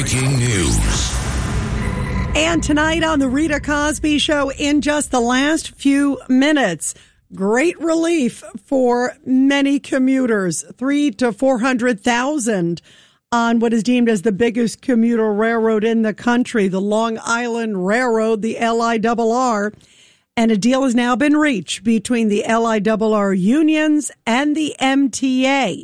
breaking news. And tonight on the Rita Cosby Show, in just the last few minutes, great relief for many commuters, 300,000 to 400,000 on what is deemed as the biggest commuter railroad in the country, the Long Island Railroad, the LIRR. And a deal has now been reached between the LIRR unions and the MTA.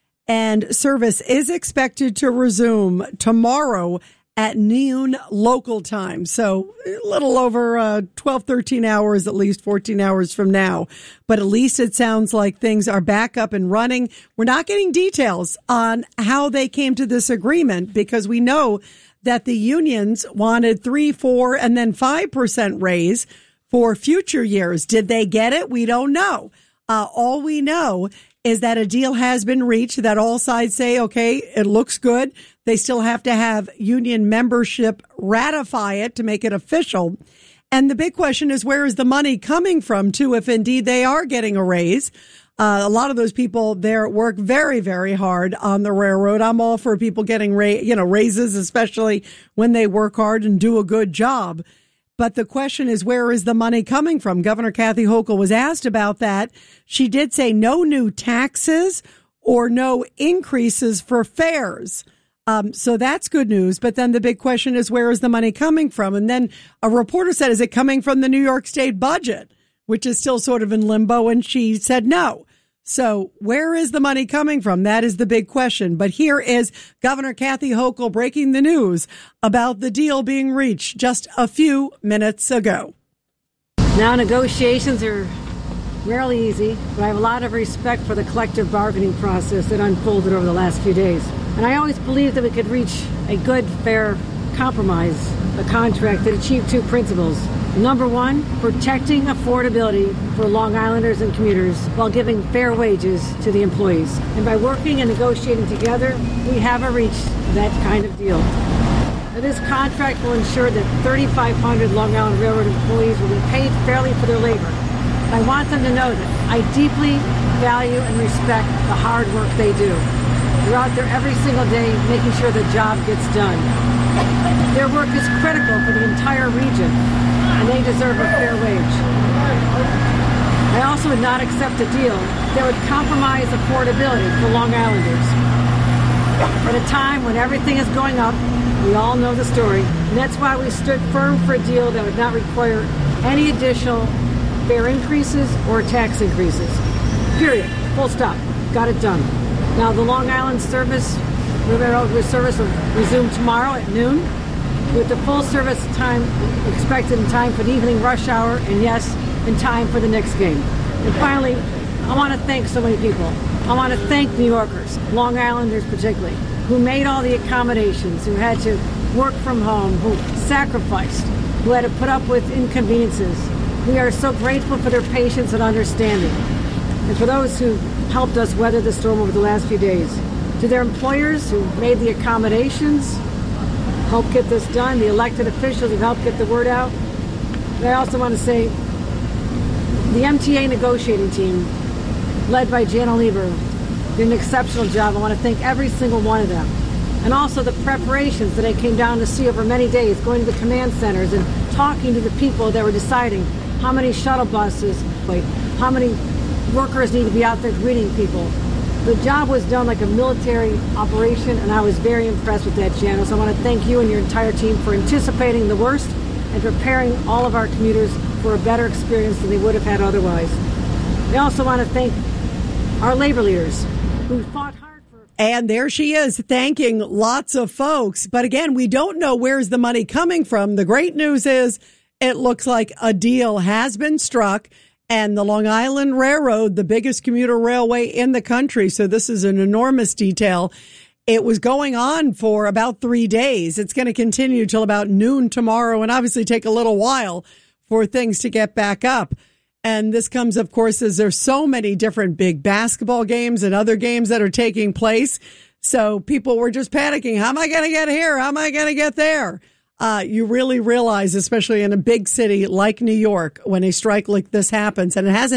And service is expected to resume tomorrow at noon local time. So a little over 12, 13 hours, at least 14 hours from now. But at least it sounds like things are back up and running. We're not getting details on how they came to this agreement because we know that the unions wanted 3, 4, and then 5% raise for future years. Did they get it? We don't know. All we know is that a deal has been reached, that all sides say, okay, it looks good. They still have to have union membership ratify it to make it official. And the big question is, where is the money coming from, too, if indeed they are getting a raise? A lot of those people there work very, very hard on the railroad. I'm all for people getting raises, especially when they work hard and do a good job. But the question is, where is the money coming from? Governor Kathy Hochul was asked about that. She did say no new taxes or no increases for fares. So that's good news. But then the big question is, where is the money coming from? And then a reporter said, is it coming from the New York State budget, which is still sort of in limbo? And she said no. So where is the money coming from? That is the big question. But here is Governor Kathy Hochul breaking the news about the deal being reached just a few minutes ago. Now, negotiations are rarely easy, but I have a lot of respect for the collective bargaining process that unfolded over the last few days. And I always believed that we could reach a good, fair compromise, a contract that achieved two principles. Number one, protecting affordability for Long Islanders and commuters while giving fair wages to the employees. And by working and negotiating together, we haven't reached that kind of deal. Now, this contract will ensure that 3,500 Long Island Railroad employees will be paid fairly for their labor. I want them to know that I deeply value and respect the hard work they do. They're out there every single day making sure the job gets done. Their work is critical for the entire region, and they deserve a fair wage. I also would not accept a deal that would compromise affordability for Long Islanders. At a time when everything is going up, we all know the story, and that's why we stood firm for a deal that would not require any additional fare increases or tax increases. Period. Full stop. Got it done. Now, the Long Island service, railroad service will resume tomorrow at noon, with the full service time expected in time for the evening rush hour, and yes, in time for the next game. And finally, I want to thank so many people. I want to thank New Yorkers, Long Islanders particularly, who made all the accommodations, who had to work from home, who sacrificed, who had to put up with inconveniences. We are so grateful for their patience and understanding, and for those who helped us weather the storm over the last few days. To their employers who made the accommodations, helped get this done, the elected officials who helped get the word out. And I also want to say the MTA negotiating team, led by Jana Lieber, did an exceptional job. I want to thank every single one of them. And also the preparations that I came down to see over many days, going to the command centers and talking to the people that were deciding how many shuttle buses, how many workers need to be out there greeting people. The job was done like a military operation, and I was very impressed with that, Janice. I want to thank you and your entire team for anticipating the worst and preparing all of our commuters for a better experience than they would have had otherwise. I also want to thank our labor leaders who fought hard for... And there she is, thanking lots of folks. But again, we don't know where's the money coming from. The great news is it looks like a deal has been struck. And the Long Island Railroad, the biggest commuter railway in the country, so this is an enormous detail. It was going on for about 3 days. It's going to continue till about noon tomorrow and obviously take a little while for things to get back up. And this comes, of course, as there's so many different big basketball games and other games that are taking place. So people were just panicking. How am I going to get here? How am I going to get there? You really realize, especially in a big city like New York, when a strike like this happens, and it hasn't